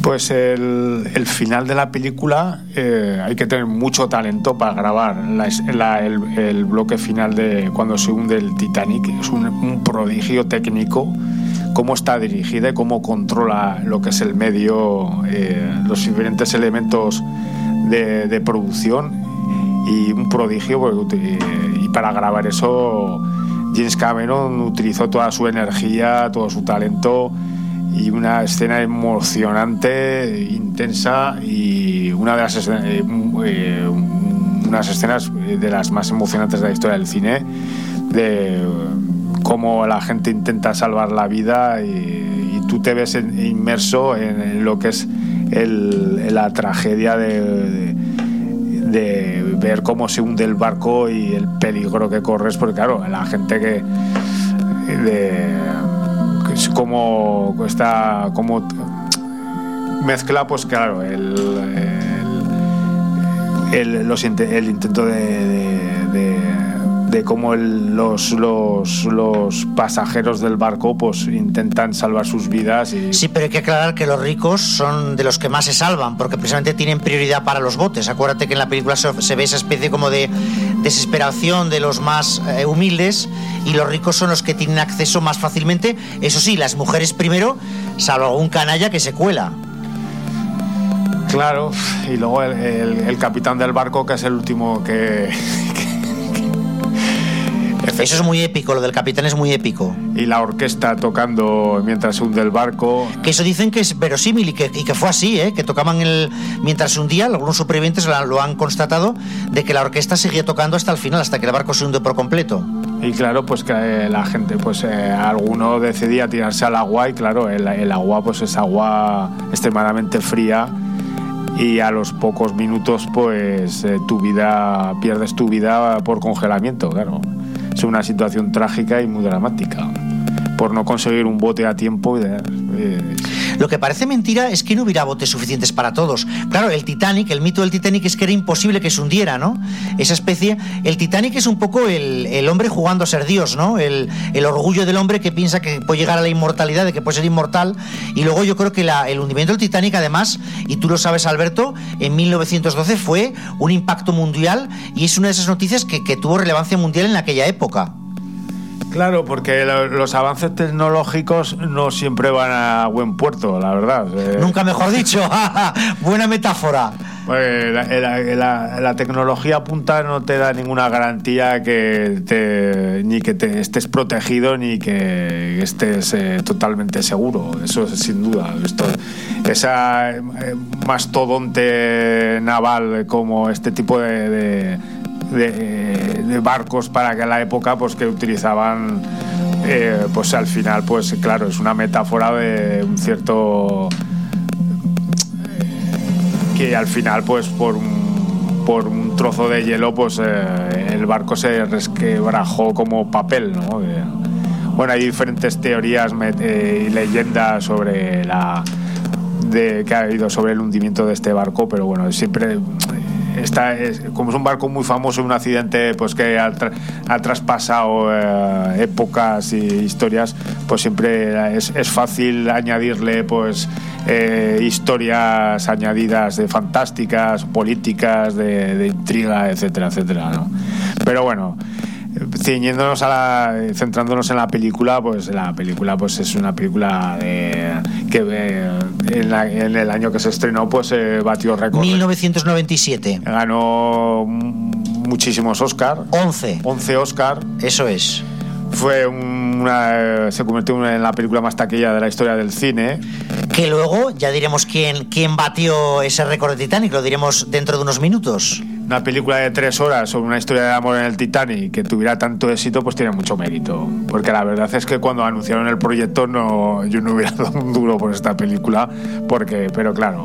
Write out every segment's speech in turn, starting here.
Pues el final de la película, hay que tener mucho talento para grabar el bloque final de cuando se hunde el Titanic. Es un prodigio técnico, cómo está dirigida y cómo controla lo que es el medio, los diferentes elementos de producción, y un prodigio. Y para grabar eso James Cameron utilizó toda su energía, todo su talento, y una escena emocionante, intensa, y unas escenas de las más emocionantes de la historia del cine, de cómo la gente intenta salvar la vida, y tú te ves inmerso en lo que es la tragedia de ver cómo se hunde el barco y el peligro que corres, porque claro, la gente que es como está, como mezcla, pues claro, el intento de cómo los pasajeros del barco pues intentan salvar sus vidas. Sí, pero hay que aclarar que los ricos son de los que más se salvan, porque precisamente tienen prioridad para los botes. Acuérdate que en la película se ve esa especie como de desesperación de los más humildes, y los ricos son los que tienen acceso más fácilmente. Eso sí, las mujeres primero, salvo algún canalla que se cuela. Claro, y luego el capitán del barco, que es el último que eso es muy épico, lo del capitán es muy épico. Y la orquesta tocando mientras se hunde el barco. Que eso dicen que es verosímil y que fue así, que tocaban mientras se hundía. Algunos supervivientes lo han constatado, de que la orquesta seguía tocando hasta el final, hasta que el barco se hunde por completo. Y claro, pues que la gente, pues alguno decidía tirarse al agua, y claro, el agua pues es agua extremadamente fría, y a los pocos minutos pues pierdes tu vida por congelamiento, claro. Es una situación trágica y muy dramática por no conseguir un bote a tiempo. Lo que parece mentira es que no hubiera botes suficientes para todos. Claro, el mito del Titanic es que era imposible que se hundiera, ¿no? Esa especie, el Titanic es un poco el hombre jugando a ser Dios, ¿no? El orgullo del hombre que piensa que puede llegar a la inmortalidad, de que puede ser inmortal. Y luego yo creo que el hundimiento del Titanic, además, y tú lo sabes, Alberto, en 1912 fue un impacto mundial, y es una de esas noticias que tuvo relevancia mundial en aquella época. Claro, porque los avances tecnológicos no siempre van a buen puerto, la verdad. Nunca mejor dicho. Buena metáfora. Pues la tecnología punta no te da ninguna garantía ni que te estés protegido, ni que estés totalmente seguro. Eso es sin duda. Esa mastodonte naval como este tipo de barcos para que la época pues que utilizaban, pues al final pues claro, es una metáfora de un cierto que al final pues por un trozo de hielo pues el barco se resquebrajó como papel, ¿no? Bueno, hay diferentes teorías y leyendas sobre que ha habido sobre el hundimiento de este barco, pero bueno, siempre como es un barco muy famoso, un accidente pues que ha traspasado épocas y historias, pues siempre es fácil añadirle pues historias añadidas de fantásticas, políticas, de intriga, etcétera, etcétera, ¿no? Pero bueno, centrándonos en la película, pues es una película que en el año que se estrenó pues batió récord. 1997. Ganó muchísimos Oscar. 11 Oscar. Eso es. Se convirtió en la película más taquilla de la historia del cine. Que luego ya diremos quién batió ese récord de Titanic, lo diremos dentro de unos minutos. Una película de 3 horas sobre una historia de amor en el Titanic que tuviera tanto éxito, pues tiene mucho mérito. Porque la verdad es que cuando anunciaron el proyecto yo no hubiera dado un duro por esta película, pero claro,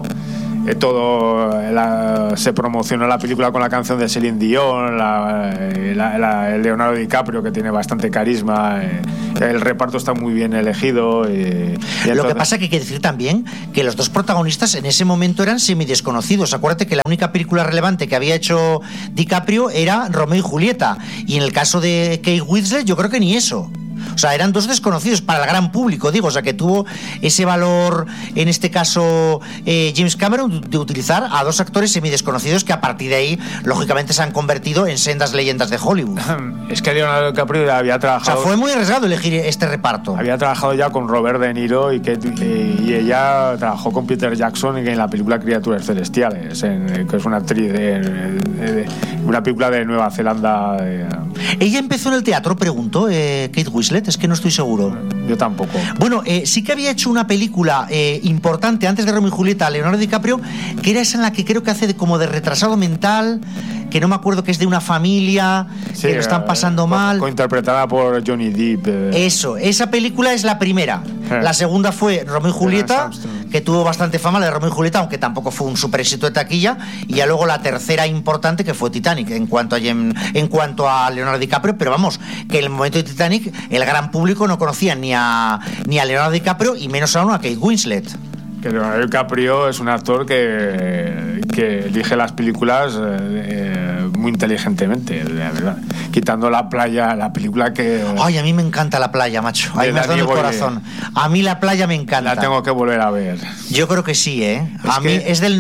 se promocionó la película con la canción de Celine Dion, el Leonardo DiCaprio, que tiene bastante carisma, el reparto está muy bien elegido. Lo que pasa que hay que decir también que los dos protagonistas en ese momento eran semidesconocidos. Acuérdate que la única película relevante que había hecho DiCaprio era Romeo y Julieta, y en el caso de Kate Winslet yo creo que ni eso. O sea, eran dos desconocidos para el gran público, digo, o sea, que tuvo ese valor, en este caso, James Cameron, de utilizar a dos actores semidesconocidos que a partir de ahí, lógicamente, se han convertido en sendas leyendas de Hollywood. Es que Leonardo DiCaprio había trabajado... O sea, fue muy arriesgado elegir este reparto. Había trabajado ya con Robert De Niro y ella trabajó con Peter Jackson en la película Criaturas Celestiales, que es una actriz de una película de Nueva Zelanda. Ella empezó en el teatro, preguntó Kate Winslet, es que no estoy seguro. Yo tampoco. Bueno, sí que había hecho una película importante antes de Romeo y Julieta, Leonardo DiCaprio, que era esa en la que creo que hace como de retrasado mental, que no me acuerdo, que es de una familia, sí, que lo están pasando mal. Interpretada por Johnny Depp. Eso, esa película es la primera. La segunda fue Romeo y Julieta, que tuvo bastante fama, la de Romeo y Julieta, aunque tampoco fue un super éxito de taquilla. Y ya luego la tercera importante, que fue Titanic, en cuanto a Leonardo DiCaprio. Pero vamos, que en el momento de Titanic el gran público no conocía ni a Leonardo DiCaprio y menos aún a Kate Winslet. Que Leonardo DiCaprio es un actor que elige las películas muy inteligentemente, la verdad. Quitando La Playa, la película que... Ay, a mí me encanta La Playa, macho. Ahí me has dado el corazón. A mí La Playa me encanta. La tengo que volver a ver. Yo creo que sí, ¿eh? A mí es del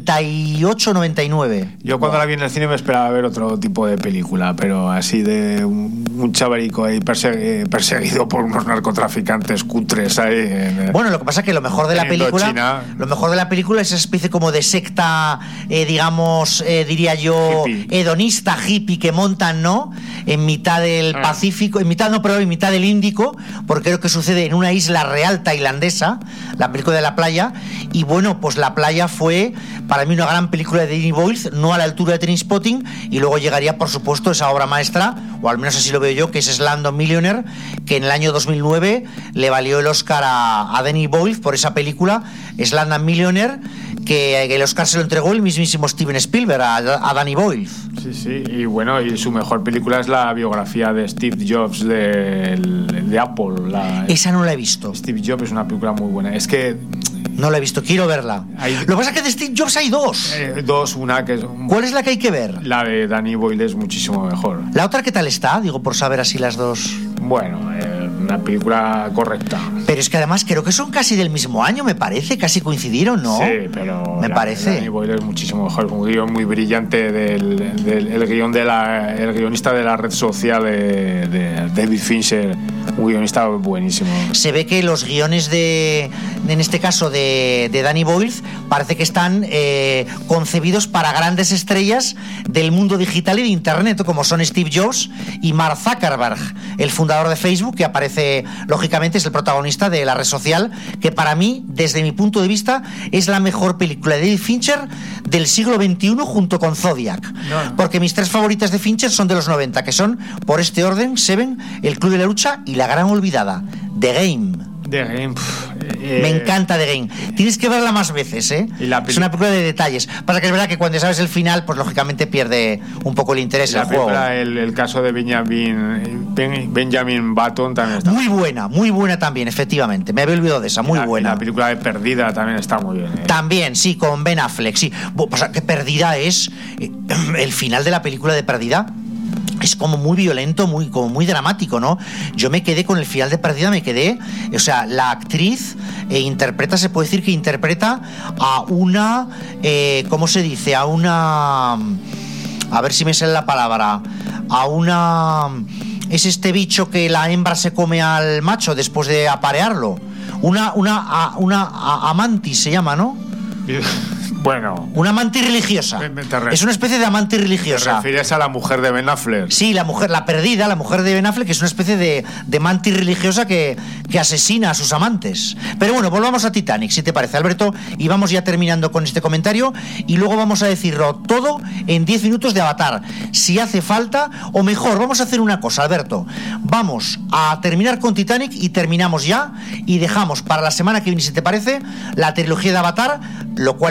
98-99. Yo cuando la vi en el cine me esperaba ver otro tipo de película, pero así de un chavalico ahí perseguido por unos narcotraficantes cutres ahí. Bueno, lo que pasa es que lo mejor de la película... Lo mejor de la película es esa especie como de secta, digamos, diría yo, hippie. Hedonista, hippie, que montan, ¿no? En mitad del Pacífico, en mitad del Índico, porque creo que sucede en una isla real tailandesa, la película de La Playa. Y bueno, pues La Playa fue para mí una gran película de Danny Boyle, no a la altura de Trainspotting, y luego llegaría, por supuesto, esa obra maestra, o al menos así lo veo yo, que es Slumdog Millionaire, que en el año 2009 le valió el Oscar a Danny Boyle por esa película, Slumdog Millionaire, que el Oscar se lo entregó el mismísimo Steven Spielberg a Danny Boyle. Sí, y bueno, y su mejor película es la biografía de Steve Jobs de Apple. Esa no la he visto. Steve Jobs es una película muy buena. Es que... No la he visto, quiero verla. Lo que pasa es que de Steve Jobs hay dos. Una que es... ¿Cuál es la que hay que ver? La de Danny Boyle es muchísimo mejor. ¿La otra qué tal está? Digo, por saber así las dos. Bueno, una película correcta. Pero es que además creo que son casi del mismo año, me parece, casi coincidieron, ¿no? Sí, pero me parece. Danny Boyle es muchísimo mejor, es un guión muy brillante el guionista de la red social de David Fincher, un guionista buenísimo. Se ve que los guiones en este caso de Danny Boyle parece que están concebidos para grandes estrellas del mundo digital y de internet, como son Steve Jobs y Mark Zuckerberg, el fundador de Facebook, que aparece, lógicamente, es el protagonista de la red social, que para mí, desde mi punto de vista, es la mejor película de David Fincher del siglo XXI junto con Zodiac. No. Porque mis tres favoritas de Fincher son de los 90, que son, por este orden, Seven, El Club de la Lucha y la gran olvidada, The Game. Me encanta The Game. Tienes que verla más veces, ¿eh? Es una película de detalles. Pasa que es verdad que cuando sabes el final, pues lógicamente pierde un poco el interés del juego. El caso de Benjamin Button también está muy buena también, efectivamente. Me había olvidado de esa, muy buena. La película de Perdida también está muy bien. También, sí, con Ben Affleck, sí. O sea, que Perdida es el final de la película de Perdida. Es como muy violento, como muy dramático, ¿no? Yo me quedé con el final de Perdida, o sea, la actriz se puede decir que interpreta a una, ¿cómo se dice? A ver si me sale la palabra, es este bicho que la hembra se come al macho después de aparearlo. Una amantis se llama, ¿no? Bueno, una mantis religiosa. Es una especie de amante religiosa. ¿Te refieres a la mujer de Ben Affleck? Sí, la mujer de Ben Affleck, que es una especie de mantis religiosa que asesina a sus amantes. Pero bueno, volvamos a Titanic, si te parece, Alberto, y vamos ya terminando con este comentario y luego vamos a decirlo todo en 10 minutos de Avatar, si hace falta, o mejor, vamos a hacer una cosa, Alberto. Vamos a terminar con Titanic y terminamos ya y dejamos para la semana que viene, si te parece, la trilogía de Avatar, lo cual no significa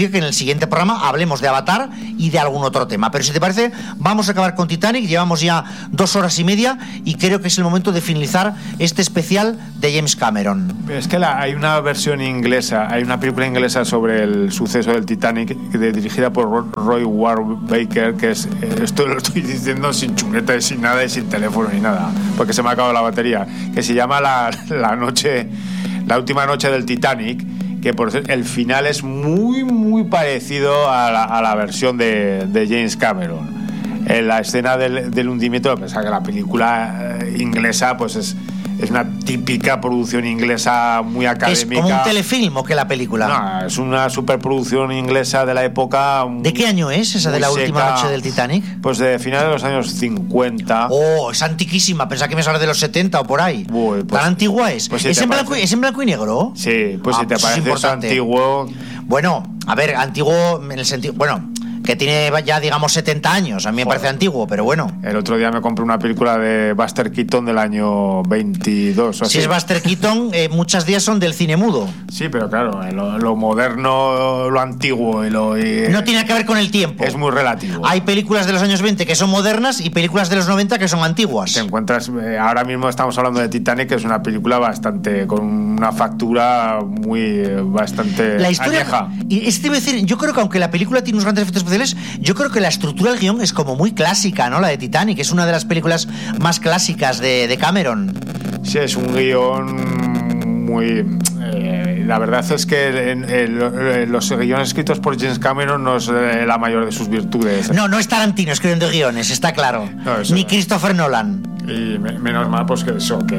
significa que en el siguiente programa hablemos de Avatar y de algún otro tema. Pero si te parece, vamos a acabar con Titanic. Llevamos ya 2 horas y media y creo que es el momento de finalizar este especial de James Cameron. Es que hay una versión inglesa, hay una película inglesa sobre el suceso del Titanic dirigida por Roy Ward Baker, que es, esto lo estoy diciendo sin chuleta y sin nada y sin teléfono ni nada, porque se me ha acabado la batería, que se llama la última noche del Titanic, que por el final es muy parecido a la versión de James Cameron. En la escena del hundimiento, a pesar que la película inglesa pues es una típica producción inglesa muy académica. ¿Es como un telefilm o qué la película? No, es una superproducción inglesa de la época. ¿De qué año es esa de la última noche del Titanic? Pues de finales de los años 50. Oh, es antiquísima. Pensaba que me hablas de los 70 o por ahí. Uy, pues, ¿tan antigua es? Pues si ¿Es en blanco y negro? Sí, pues si te parece eso antiguo. Bueno, a ver, antiguo en el sentido... Bueno, que tiene ya, digamos, 70 años. A mí me parece antiguo, pero bueno. El otro día me compré una película de Buster Keaton del año 22. Si es Buster Keaton, muchas días son del cine mudo. Sí, pero claro, lo moderno, lo antiguo y no tiene que ver con el tiempo. Es muy relativo. Hay películas de los años 20 que son modernas y películas de los 90 que son antiguas. Te encuentras... ahora mismo estamos hablando de Titanic, que es una película con una factura bastante la historia, añeja. Y te voy a decir, yo creo que aunque la película tiene unos grandes efectos especiales, yo creo que la estructura del guión es como muy clásica, ¿no? La de Titanic es una de las películas más clásicas de Cameron. Sí, es un guión muy... la verdad es que los guiones escritos por James Cameron no es la mayor de sus virtudes. No es Tarantino escribiendo guiones, está claro. No, ni Christopher Nolan. Y menos mal pues que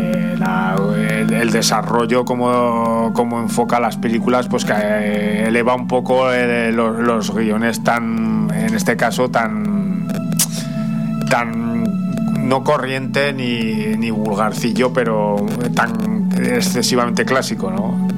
el desarrollo como enfoca las películas, pues que eleva un poco los guiones en este caso tan no corriente ni vulgarcillo, pero tan excesivamente clásico, ¿no?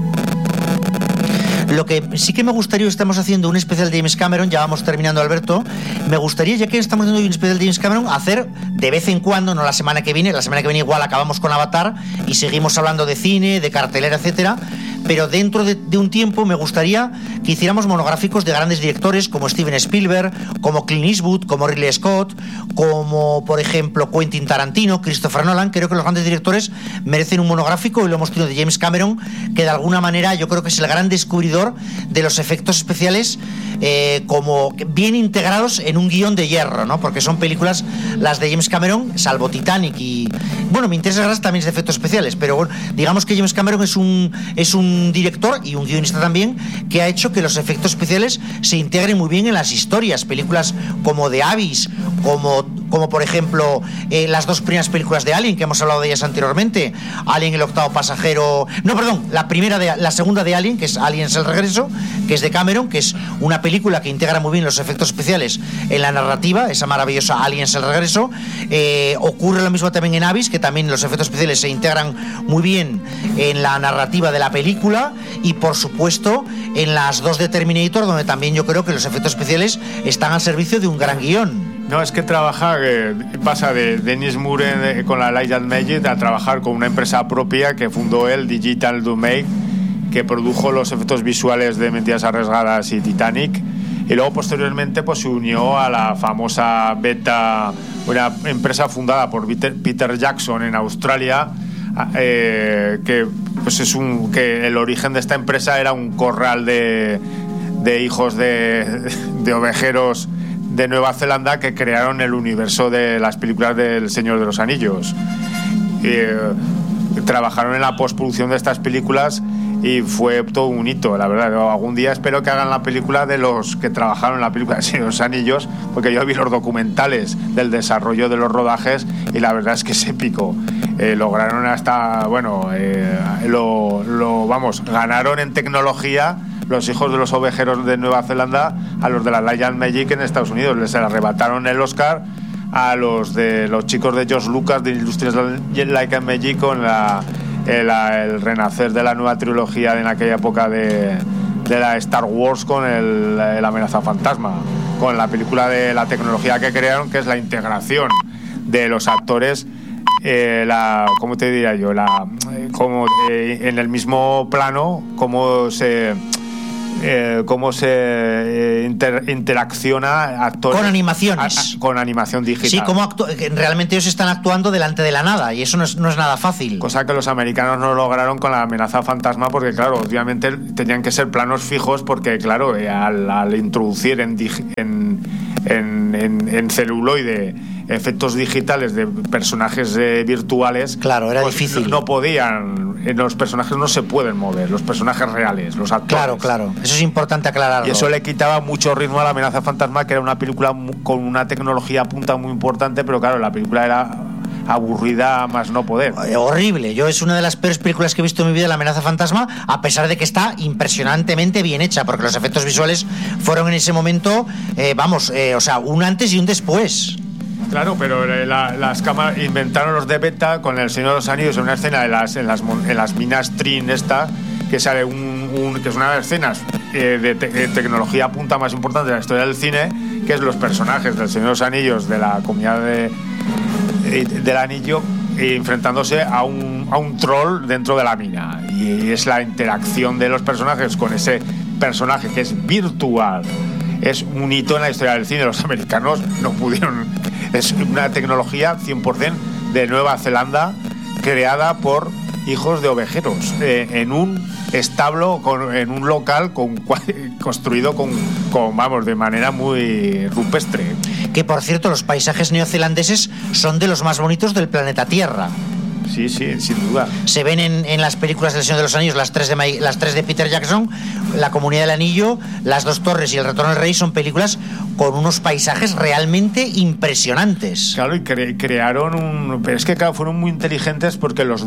Lo que sí que me gustaría, estamos haciendo un especial de James Cameron, ya vamos terminando, Alberto. Me gustaría, ya que estamos haciendo un especial de James Cameron, hacer de vez en cuando, no la semana que viene igual acabamos con Avatar y seguimos hablando de cine, de cartelera, etcétera. Pero dentro de un tiempo me gustaría que hiciéramos monográficos de grandes directores como Steven Spielberg, como Clint Eastwood, como Ridley Scott, como por ejemplo Quentin Tarantino, Christopher Nolan. Creo que los grandes directores merecen un monográfico y lo hemos tenido de James Cameron, que de alguna manera yo creo que es el gran descubridor de los efectos especiales como bien integrados en un guión de hierro, ¿no? Porque son películas, las de James Cameron, salvo Titanic y... Bueno, me interesa gracias también de efectos especiales, pero bueno, digamos que James Cameron es un director y un guionista también que ha hecho que los efectos especiales se integren muy bien en las historias. Películas como The Abyss, como por ejemplo las 2 primeras películas de Alien, que hemos hablado de ellas anteriormente, Alien el octavo pasajero, la segunda de Alien, que es Aliens el regreso, que es de Cameron, que es una película que integra muy bien los efectos especiales en la narrativa, esa maravillosa Aliens el regreso. Ocurre lo mismo también en Abyss, que también los efectos especiales se integran muy bien en la narrativa de la película, y por supuesto en las 2 de Terminator, donde también yo creo que los efectos especiales están al servicio de un gran guión. No, es que pasa de Dennis Moore con la Light and Magic a trabajar con una empresa propia que fundó él, Digital Domain, que produjo los efectos visuales de Mentiras Arriesgadas y Titanic, y luego posteriormente pues se unió a la famosa Beta, una empresa fundada por Peter Jackson en Australia, que pues que el origen de esta empresa era un corral de hijos de ovejeros de Nueva Zelanda que crearon el universo de las películas del Señor de los Anillos. Trabajaron en la postproducción de estas películas y fue todo un hito, la verdad. Algún día espero que hagan la película de los que trabajaron en la película del Señor de los Anillos, porque yo vi los documentales del desarrollo de los rodajes y la verdad es que es épico. Lograron ganaron en tecnología los hijos de los ovejeros de Nueva Zelanda a los de la Light and Magic en Estados Unidos. Les arrebataron el Oscar a los chicos de George Lucas de Industrias Light and Magic con el renacer de la nueva trilogía en aquella época de la Star Wars con el amenaza fantasma, con la película de la tecnología que crearon, que es la integración de los actores, ¿cómo te diría yo? En el mismo plano, cómo se cómo se interacciona actores con animaciones, con animación digital. Sí, cómo realmente ellos están actuando delante de la nada, y eso no es nada fácil. Cosa que los americanos no lograron con la amenaza fantasma, porque claro, obviamente tenían que ser planos fijos, porque claro, al introducir en celuloide efectos digitales de personajes virtuales, claro, era difícil. No podían, los personajes no se pueden mover, los personajes reales, los actores. Claro, eso es importante aclararlo. Y eso le quitaba mucho ritmo a la amenaza fantasma, que era una película con una tecnología punta muy importante, pero claro, la película era aburrida más no poder. Horrible. Yo es una de las peores películas que he visto en mi vida, La amenaza fantasma, a pesar de que está impresionantemente bien hecha, porque los efectos visuales fueron en ese momento, o sea, un antes y un después. Claro, pero las cámaras inventaron los de Beta con El Señor de los Anillos en una escena en las minas Trin que sale que es una de las escenas de tecnología punta más importante de la historia del cine, que es los personajes del Señor de los Anillos de la comunidad del anillo enfrentándose a un troll dentro de la mina, y es la interacción de los personajes con ese personaje que es virtual. Es un hito en la historia del cine. Los americanos no pudieron. Es una tecnología 100% de Nueva Zelanda, creada por hijos de ovejeros, en un establo, en un local construido de manera muy rupestre. Que por cierto, los paisajes neozelandeses son de los más bonitos del planeta Tierra. Sí, sin duda. Se ven en las películas del Señor de los Anillos, las tres de Peter Jackson, La Comunidad del Anillo, Las Dos Torres y El Retorno del Rey, son películas con unos paisajes realmente impresionantes. Claro, y crearon pero es que claro, fueron muy inteligentes, porque los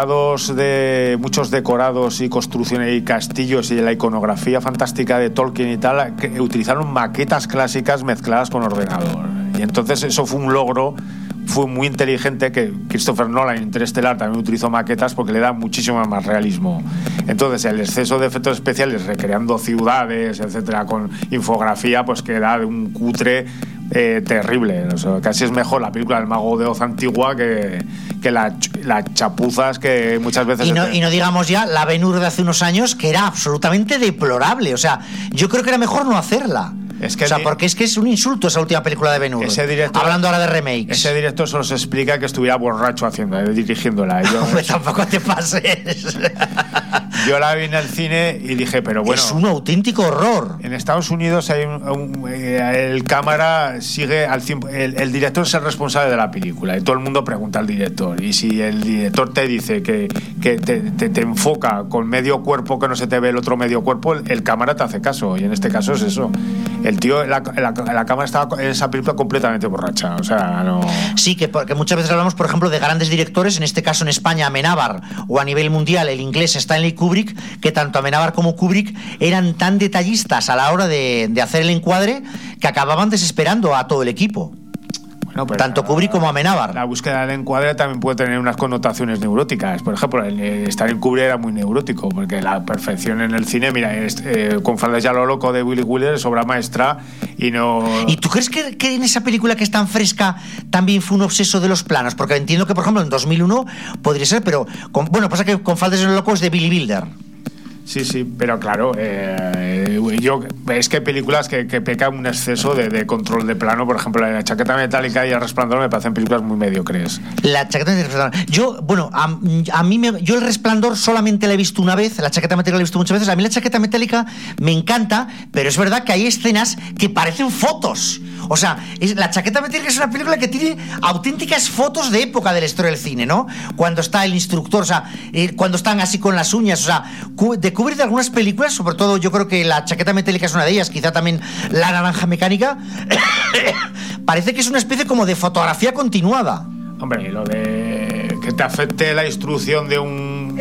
muchos decorados y construcciones y castillos y la iconografía fantástica de Tolkien y tal, utilizaron maquetas clásicas mezcladas con ordenador. Y entonces eso fue un logro. Fue muy inteligente, que Christopher Nolan en Interestelar también utilizó maquetas, porque le da muchísimo más realismo. Entonces el exceso de efectos especiales recreando ciudades, etcétera, con infografía, pues queda de un cutre terrible. O sea, casi es mejor la película del Mago de Oz antigua que las chapuzas que muchas veces... Y no digamos ya la Ben-Hur de hace unos años, que era absolutamente deplorable. O sea, yo creo que era mejor no hacerla. Porque es un insulto esa última película de Ben-Hur. Hablando ahora de remakes. Ese director solo se explica que estuviera borracho dirigiéndola. Tampoco te pases. Yo la vi en el cine y dije, pero bueno... Es un auténtico horror. En Estados Unidos hay el cámara sigue al 100%, el director es el responsable de la película, y todo el mundo pregunta al director. Y si el director te dice que te enfoca con medio cuerpo, que no se te ve el otro medio cuerpo, el cámara te hace caso. Y en este caso es eso. El tío, la cámara estaba en esa película completamente borracha, o sea, no... Sí, porque muchas veces hablamos, por ejemplo, de grandes directores, en este caso en España, Amenábar, o a nivel mundial, el inglés Stanley Kubrick, que tanto Amenábar como Kubrick eran tan detallistas a la hora de hacer el encuadre, que acababan desesperando a todo el equipo. Tanto Kubrick como Amenábar. La búsqueda del encuadre también puede tener unas connotaciones neuróticas. Por ejemplo, estar en Kubrick era muy neurótico, porque la perfección en el cine, mira, con Faldas ya lo loco de Willy Wilder es obra maestra y no... ¿Y tú crees que en esa película que es tan fresca también fue un obseso de los planos? Porque entiendo que, por ejemplo, en 2001 podría ser, pero... pasa que con Faldas ya lo loco es de Billy Wilder. Sí, pero claro, es que hay películas que pecan un exceso de control de plano. Por ejemplo, La Chaqueta Metálica y El Resplandor me parecen películas muy mediocres. La Chaqueta Metálica. Yo El Resplandor solamente la he visto una vez, La Chaqueta Metálica la he visto muchas veces. A mí La Chaqueta Metálica me encanta, pero es verdad que hay escenas que parecen fotos. O sea, La Chaqueta Metálica es una película que tiene auténticas fotos de época de la historia del cine, ¿no? Cuando está el instructor, o sea, cuando están así con las uñas, o sea, de Kubrick de algunas películas, sobre todo yo creo que La Chaqueta Metálica es una de ellas, quizá también La Naranja Mecánica, parece que es una especie como de fotografía continuada. Hombre, lo de que te afecte la instrucción de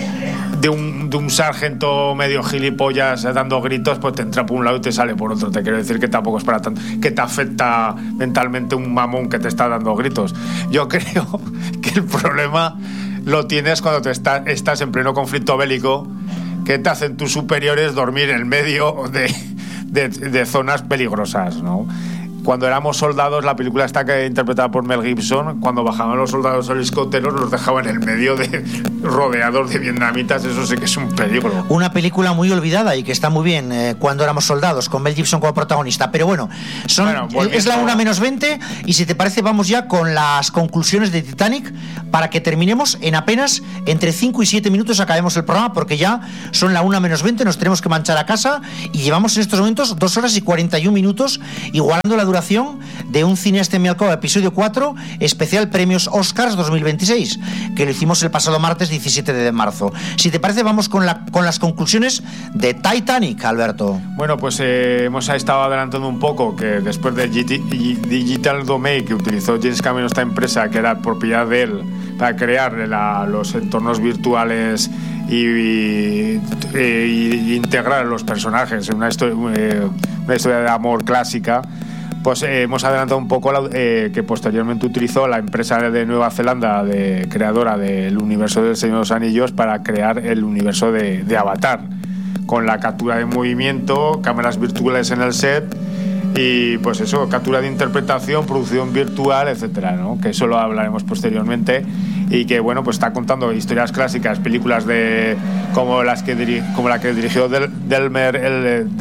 un sargento medio gilipollas dando gritos, pues te entra por un lado y te sale por otro. Te quiero decir que tampoco es para tanto, que te afecta mentalmente un mamón que te está dando gritos. Yo creo que el problema lo tienes cuando estás en pleno conflicto bélico, que te hacen tus superiores dormir en medio de zonas peligrosas, ¿no? Cuando éramos soldados, la película está interpretada por Mel Gibson, cuando bajaban los soldados helicópteros los dejaban en el medio rodeados de vietnamitas, eso sí que es un peligro. Una película muy olvidada y que está muy bien, Cuando éramos soldados, con Mel Gibson como protagonista. Pero bueno, es la 1:20 y si te parece vamos ya con las conclusiones de Titanic para que terminemos en apenas entre 5 y 7 minutos acabemos el programa, porque ya son la 1:20, nos tenemos que marchar a casa y llevamos en estos momentos 2 horas y 41 minutos, igualando la duración de un Cineasta en mi alcoba, episodio 4, especial Premios Oscars 2026, que lo hicimos el pasado martes 17 de marzo. Si te parece, vamos con las conclusiones de Titanic, Alberto. Bueno, pues hemos estado adelantando un poco que después de Digital Domain, que utilizó James Cameron, esta empresa que era propiedad de él para crear los entornos virtuales y integrar los personajes en una historia de amor clásica, pues hemos adelantado un poco que posteriormente utilizó la empresa de Nueva Zelanda, creadora del universo del Señor de los Anillos, para crear el universo de Avatar, con la captura de movimiento, cámaras virtuales en el set y pues eso, captura de interpretación, producción virtual, etcétera, ¿no? Que eso lo hablaremos posteriormente, y que bueno, pues está contando historias clásicas, películas como la que dirigió Delmer, el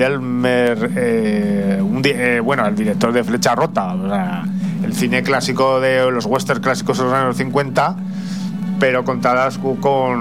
director de Flecha Rota, o sea, el cine clásico de los westerns clásicos de los años 50, pero contadas con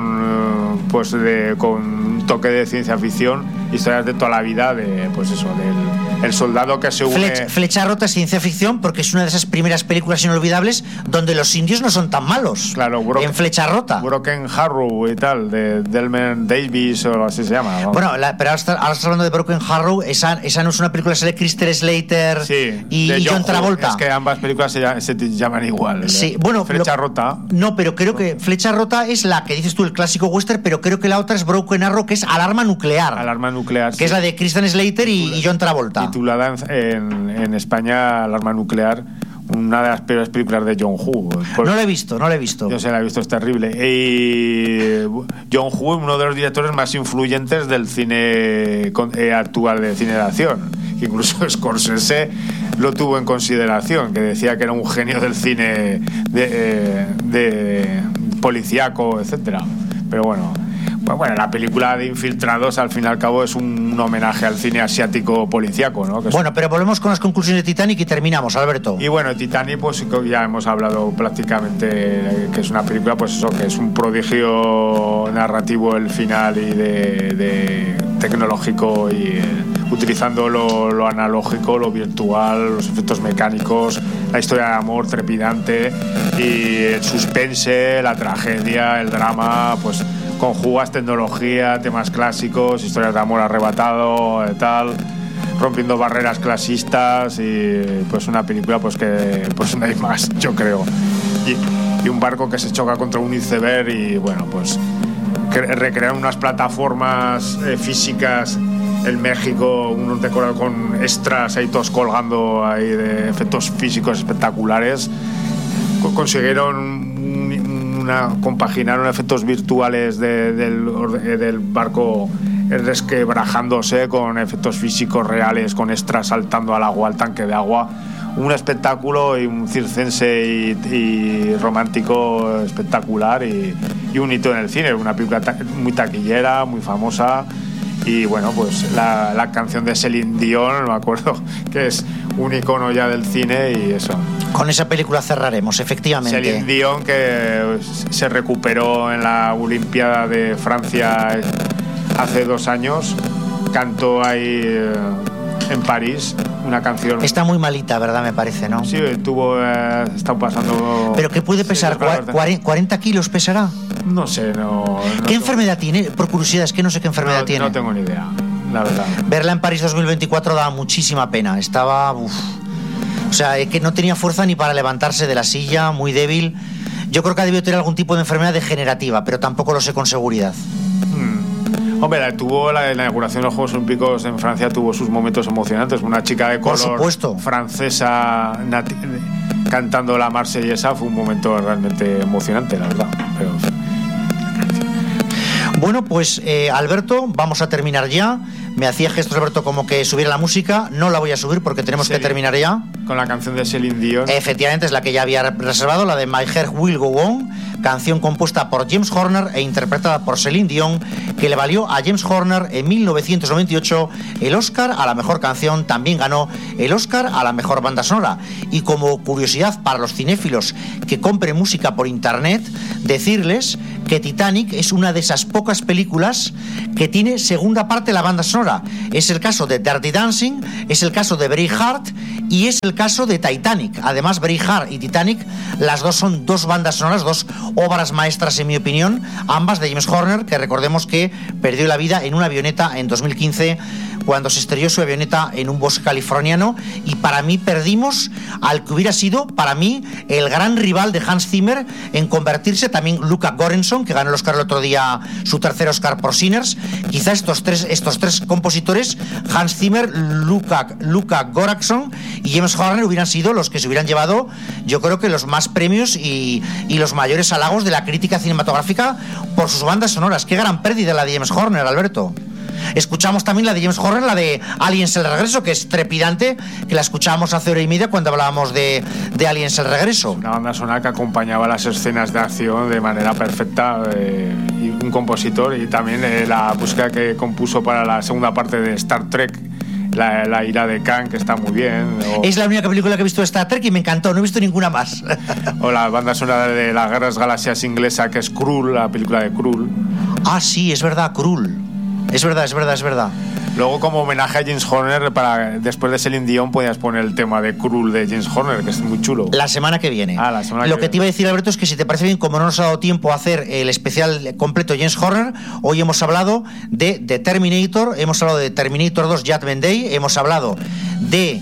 un toque de ciencia ficción, historias de toda la vida, pues eso, del soldado que se une. Flecha Rota es ciencia ficción porque es una de esas primeras películas inolvidables donde los indios no son tan malos. Claro, en Flecha Rota. Broken Arrow y tal, de Delmer Davis o así se llama, ¿no? Bueno, pero ahora estás hablando de Broken Arrow, esa no es una película, sale Kristen Slater, sí, y John Travolta. Es que ambas películas se llaman igual. Sí, bueno, Flecha Rota. No, pero creo que Flecha Rota es la que dices tú, el clásico western, pero creo que la otra es Broken Arrow, que es Alarma Nuclear. Que sí. Es la de Kristen Slater y John Travolta. Titulada en España Alarma Nuclear, una de las peores películas de John Woo. No la he visto. Yo sí la he visto, es terrible. Y John Woo, uno de los directores más influyentes del cine actual, de cine de acción. Incluso Scorsese lo tuvo en consideración, que decía que era un genio del cine de policíaco, etcétera. Pero bueno, la película de Infiltrados al fin y al cabo es un homenaje al cine asiático policíaco, ¿no? Pero volvemos con las conclusiones de Titanic y terminamos, Alberto. Y bueno, Titanic, pues ya hemos hablado prácticamente que es una película, pues eso, que es un prodigio narrativo el final y de tecnológico, y utilizando lo analógico, lo virtual, los efectos mecánicos, la historia de amor trepidante y el suspense, la tragedia, el drama, pues conjugas tecnología, temas clásicos, historias de amor arrebatado, tal, rompiendo barreras clasistas, y pues una película pues que pues no hay más, yo creo. Y un barco que se choca contra un iceberg y bueno, pues recrear unas plataformas físicas en México, unos decorados con extras ahí todos colgando ahí de efectos físicos espectaculares. Consiguieron compaginaron efectos virtuales del barco resquebrajándose con efectos físicos reales, con extras saltando al agua, al tanque de agua. Un espectáculo y un circense y romántico espectacular, y un hito en el cine. Una película muy taquillera, muy famosa. Y bueno, pues la canción de Celine Dion, me acuerdo, que es un icono ya del cine, y eso. Con esa película cerraremos, efectivamente. Celine Dion, que se recuperó en la Olimpiada de Francia hace 2 años, cantó ahí en París una canción. Está muy malita, ¿verdad? Me parece, ¿no? Sí, está pasando. ¿Pero qué puede pesar? ¿40 kilos pesará? No sé, no. ¿Qué enfermedad tiene? Por curiosidad, es que no sé qué enfermedad tiene. No tengo ni idea, la verdad. Verla en París 2024 daba muchísima pena. Estaba. O sea, que no tenía fuerza ni para levantarse de la silla, muy débil. Yo creo que ha debido tener algún tipo de enfermedad degenerativa, pero tampoco lo sé con seguridad. Hombre, tuvo la inauguración de los Juegos Olímpicos en Francia, tuvo sus momentos emocionantes. Una chica de color francesa cantando la Marsellesa fue un momento realmente emocionante, la verdad. Pero... Bueno, pues Alberto, vamos a terminar ya. Me hacía gestos, Alberto, como que subiera la música. No la voy a subir porque tenemos que terminar ya. Con la canción de Celine Dion. Efectivamente, es la que ya había reservado, la de My Heart Will Go On, canción compuesta por James Horner e interpretada por Celine Dion, que le valió a James Horner en 1998 el Oscar a la mejor canción. También ganó el Oscar a la mejor banda sonora. Y como curiosidad para los cinéfilos que compren música por internet, decirles que Titanic es una de esas pocas películas que tiene segunda parte de la banda sonora. Es el caso de Dirty Dancing, es el caso de Braveheart y es el caso de Titanic. Además, Braveheart y Titanic, las dos son dos bandas sonoras, dos obras maestras en mi opinión, ambas de James Horner, que recordemos que perdió la vida en una avioneta en 2015 cuando se estrelló su avioneta en un bosque californiano, y para mí perdimos al que hubiera sido, para mí, el gran rival de Hans Zimmer en convertirse, también Luca Göransson, que ganó el Oscar el otro día, su tercer Oscar por Sinners. Quizá estos tres compositores, Hans Zimmer, Luca Göransson y James Horner, hubieran sido los que se hubieran llevado, yo creo que los más premios y los mayores halagos de la crítica cinematográfica por sus bandas sonoras. Qué gran pérdida la de James Horner, Alberto. Escuchamos también la de James Horner, la de Aliens el regreso, que es trepidante, que la escuchábamos hace hora y media cuando hablábamos de Aliens el regreso. Una banda sonora que acompañaba las escenas de acción de manera perfecta, y un compositor, y también la música que compuso para la segunda parte de Star Trek, la ira de Khan, que está muy bien. Es la única película que he visto de Star Trek y me encantó, no he visto ninguna más. O la banda sonora de las Guerras Galaxias inglesa, que es Krull, la película de Krull. Ah, sí, es verdad, Krull. Es verdad. Luego, como homenaje a James Horner, después de Celine Dion podías poner el tema de Krull de James Horner, que es muy chulo. La semana que viene. Lo que te iba a decir, Alberto, es que si te parece bien, como no nos ha dado tiempo a hacer el especial completo de James Horner, hoy hemos hablado de Terminator, hemos hablado de Terminator 2 Judgment Day, hemos hablado de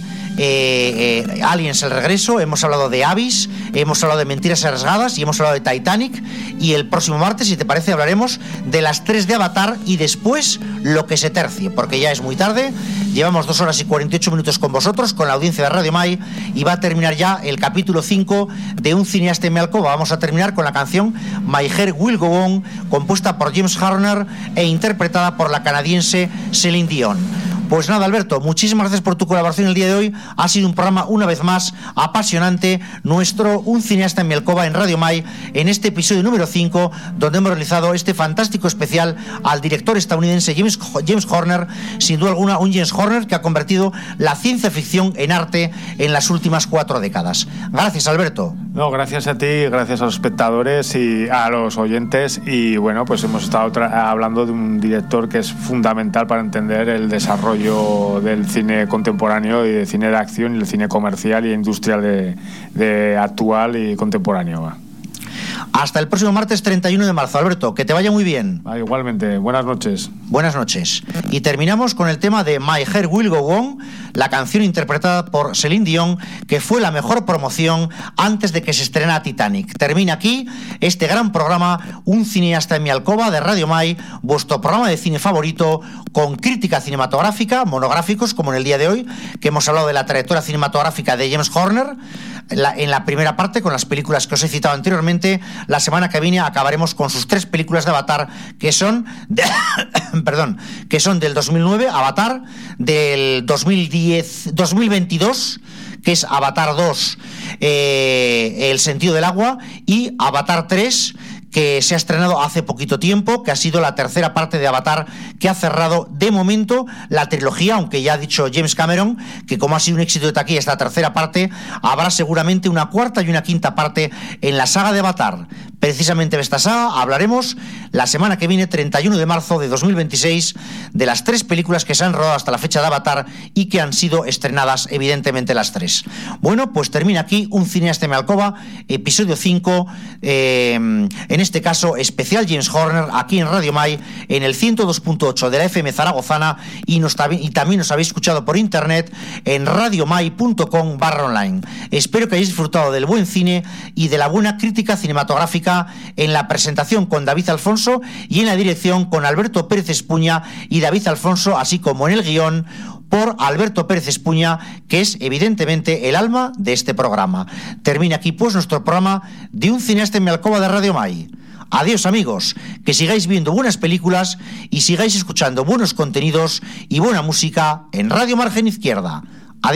Aliens el regreso, hemos hablado de Abyss, hemos hablado de Mentiras arriesgadas y hemos hablado de Titanic. Y el próximo martes, si te parece, hablaremos de las 3 de Avatar y después lo que se tercie, porque ya es muy tarde. Llevamos 2 horas y 48 minutos con vosotros, con la audiencia de Radio Mai, y va a terminar ya el capítulo 5 de Un cineasta en mi alcoba. Vamos a terminar con la canción My Heart Will Go On, compuesta por James Horner e interpretada por la canadiense Celine Dion. Pues nada, Alberto, muchísimas gracias por tu colaboración el día de hoy. Ha sido un programa, una vez más, apasionante, nuestro Un cineasta en mi alcoba en Radio Mai, en este episodio número 5, donde hemos realizado este fantástico especial al director estadounidense James Horner. Sin duda alguna, un James Horner que ha convertido la ciencia ficción en arte en las últimas 4 décadas. Gracias, Alberto. No, gracias a ti, gracias a los espectadores y a los oyentes. Y bueno, pues hemos estado hablando de un director que es fundamental para entender el desarrollo del cine contemporáneo y de cine de acción y el cine comercial y industrial de actual y contemporáneo. Hasta el próximo martes 31 de marzo, Alberto, que te vaya muy bien. Igualmente, buenas noches. Buenas noches. Y terminamos con el tema de My Heart Will Go On, la canción interpretada por Celine Dion, que fue la mejor promoción antes de que se estrenara Titanic. Termina aquí este gran programa, Un cineasta en mi alcoba de Radio Mai, vuestro programa de cine favorito, con crítica cinematográfica, monográficos como en el día de hoy, que hemos hablado de la trayectoria cinematográfica de James Horner, en la primera parte con las películas que os he citado anteriormente. La semana que viene acabaremos con sus 3 películas de Avatar, que son que son del 2009, Avatar, del 2022, que es Avatar 2, El sentido del agua, y Avatar 3, que se ha estrenado hace poquito tiempo, que ha sido la tercera parte de Avatar, que ha cerrado de momento la trilogía, aunque ya ha dicho James Cameron que como ha sido un éxito de taquilla esta tercera parte, habrá seguramente una cuarta y una quinta parte en la saga de Avatar. Precisamente de esta saga hablaremos la semana que viene, 31 de marzo de 2026, de las 3 películas que se han rodado hasta la fecha de Avatar y que han sido estrenadas, evidentemente, las 3. Bueno, pues termina aquí Un cineasta en mi alcoba, episodio 5, en este caso especial James Horner, aquí en Radio Mai, en el 102.8 de la FM zaragozana, y también nos habéis escuchado por internet en radiomai.com/online. Espero que hayáis disfrutado del buen cine y de la buena crítica cinematográfica, en la presentación con David Alfonso y en la dirección con Alberto Pérez Espuña y David Alfonso, así como en el guión por Alberto Pérez Espuña, que es evidentemente el alma de este programa. Termina aquí pues nuestro programa de Un cineasta en mi alcoba de Radio Mai. Adiós, amigos, que sigáis viendo buenas películas y sigáis escuchando buenos contenidos y buena música en Radio Margen Izquierda.